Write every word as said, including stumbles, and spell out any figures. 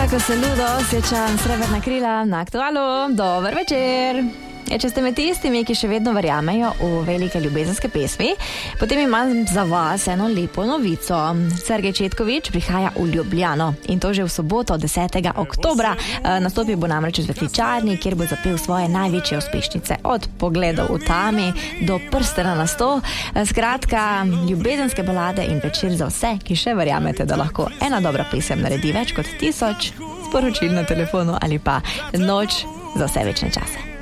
Marko Saludo, Sečan, Srebrna krila na Aktualu. Dober večer. Ja, če ste med tistimi, ki še vedno verjamejo v velike ljubezenske pesmi, potem imam za vas eno lepo novico. Sergej Četkovič prihaja v Ljubljano in to že v soboto, desetega oktobra. Nastopil bo namreč v Cvetličarni, kjer bo zapel svoje največje uspešnice. Od Pogledov v tami do Prstena na sto. Skratka, ljubezenske balade in večer za vse, ki še verjamete, da lahko ena dobra pesem naredi več kot tisoč sporočil na telefonu ali pa noč za vse večne čase.